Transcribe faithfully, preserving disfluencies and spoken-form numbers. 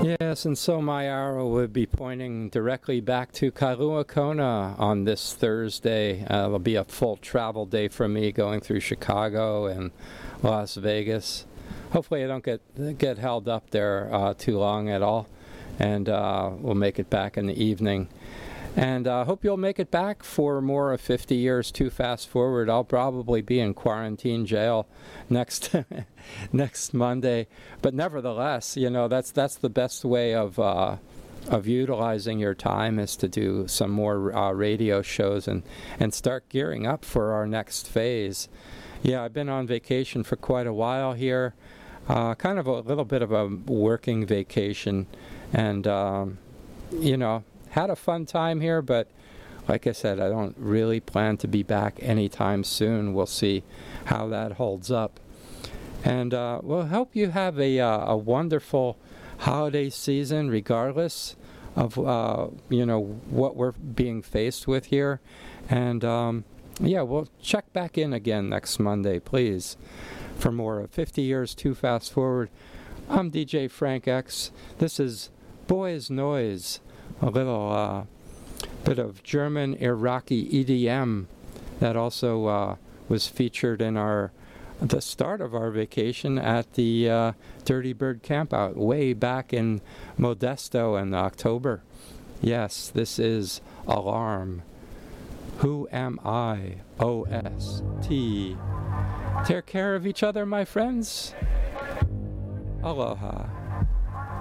Yes, and so my arrow would be pointing directly back to Kailua Kona on this Thursday. Uh, it'll be a full travel day for me going through Chicago and Las Vegas. Hopefully I don't get get held up there uh, too long at all, and uh, we'll make it back in the evening. And I uh, hope you'll make it back for more of fifty years Too Fast Forward. I'll probably be in quarantine jail next next Monday, but nevertheless, you know, that's that's the best way of uh, of utilizing your time, is to do some more uh, radio shows and and start gearing up for our next phase. Yeah, I've been on vacation for quite a while here, uh, kind of a little bit of a working vacation, and um, you know. Had a fun time here, but like I said, I don't really plan to be back anytime soon. We'll see how that holds up. And uh, we'll help you have a, uh, a wonderful holiday season regardless of, uh, you know, what we're being faced with here. And, um, yeah, we'll check back in again next Monday, please, for more of fifty years Too Fast Forward. I'm D J Frank X. This is Boys Noise. A little uh, bit of German Iraqi E D M that also uh, was featured in our the start of our vacation at the uh, Dirty Bird Campout way back in Modesto in October. Yes, this is Alarm. Who Am I? O S T. Take care of each other, my friends. Aloha.